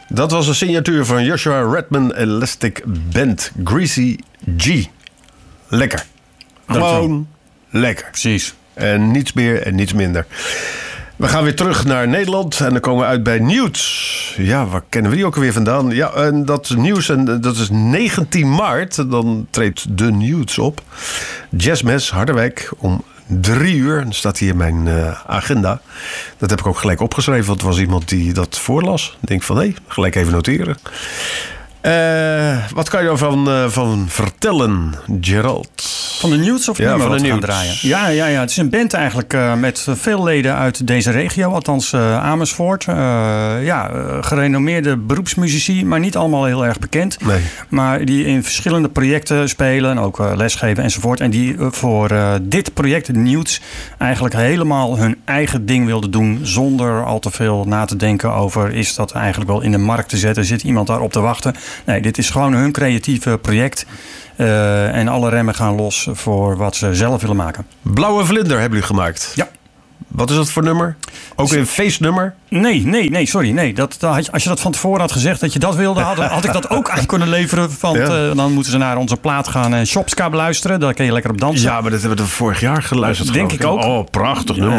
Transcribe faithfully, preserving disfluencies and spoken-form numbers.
Dat was een signatuur van Joshua Redman Elastic Band. Greasy G. Lekker. Gewoon lekker. Precies. En niets meer en niets minder. We gaan weer terug naar Nederland en dan komen we uit bij Nieuws. Ja, waar kennen we die ook alweer vandaan? Ja, en dat nieuws, en dat is negentien maart. Dan treedt de Nieuws op. Jazzmes Harderwijk om drie uur. Dat staat hier in mijn uh, agenda. Dat heb ik ook gelijk opgeschreven, want er was iemand die dat voorlas. Ik denk van, hé, gelijk even noteren. Uh, wat kan je ervan uh, van vertellen, Gerald? Van de Nieuws of ja, nummer van de wat we Nieuws. gaan draaien? Ja, ja, ja, het is een band eigenlijk uh, met veel leden uit deze regio. Althans uh, Amersfoort. Uh, ja, uh, gerenommeerde beroepsmuzici, maar niet allemaal heel erg bekend. Nee. Maar die in verschillende projecten spelen en ook uh, lesgeven enzovoort. En die uh, voor uh, dit project, de Nieuws, eigenlijk helemaal hun eigen ding wilden doen. Zonder al te veel na te denken over, is dat eigenlijk wel in de markt te zetten? Zit iemand daarop te wachten? Nee, dit is gewoon hun creatieve project. Uh, en alle remmen gaan los voor wat ze zelf willen maken. Blauwe Vlinder hebben jullie gemaakt. Ja. Wat is dat voor nummer? Ook een feestnummer? Nee, nee, nee, sorry. Nee. Dat, dat had je, als je dat van tevoren had gezegd dat je dat wilde, had, had ik dat ook aan kunnen leveren. Want ja. uh, dan moeten ze naar onze plaat gaan en Shopska beluisteren. Daar kun je lekker op dansen. Ja, maar dat hebben we vorig jaar geluisterd. Denk ik ook. Oh, prachtig nummer.